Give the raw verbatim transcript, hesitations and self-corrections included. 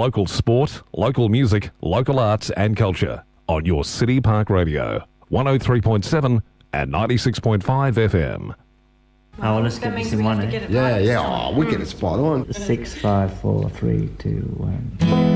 local sport, local music, local arts and culture on your City Park Radio, one oh three point seven and ninety-six point five F M. Oh, well, let's get this in one, eh? Yeah, yeah, oh, we get it spot on. Six, five, four, three, two, one.